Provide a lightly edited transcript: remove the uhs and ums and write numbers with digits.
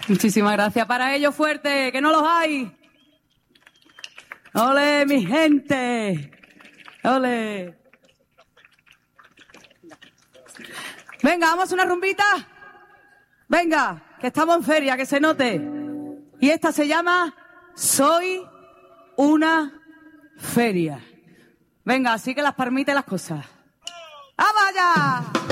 Muchísimas gracias. Para ellos fuerte, que no los hay. ¡Ole, mi gente! ¡Ole! Venga, vamos a hacer una rumbita. Venga, que estamos en feria, que se note. Y esta se llama Soy una feria. Venga, así que las palmitas y las cosas. ¡Ah, vaya!